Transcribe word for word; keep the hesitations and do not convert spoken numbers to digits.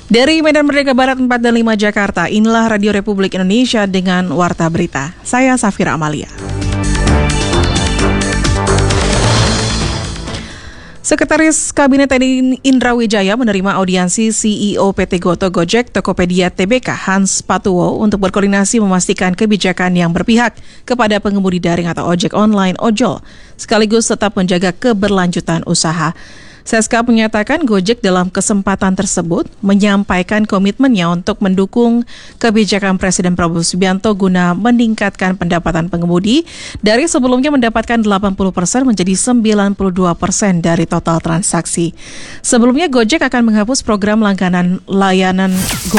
Dari Medan Merdeka Barat empat dan lima Jakarta, inilah Radio Republik Indonesia dengan Warta Berita. Saya Safira Amalia. Sekretaris Kabinet Teddy Indra Wijaya menerima audiensi C E O P T Goto Gojek Tokopedia T B K Hans Patuwo untuk berkoordinasi memastikan kebijakan yang berpihak kepada pengemudi daring atau ojek online ojol, sekaligus tetap menjaga keberlanjutan usaha. Seska menyatakan Gojek dalam kesempatan tersebut menyampaikan komitmennya untuk mendukung kebijakan Presiden Prabowo Subianto guna meningkatkan pendapatan pengemudi dari sebelumnya mendapatkan delapan puluh persen menjadi sembilan puluh dua persen dari total transaksi. Sebelumnya Gojek akan menghapus program langganan layanan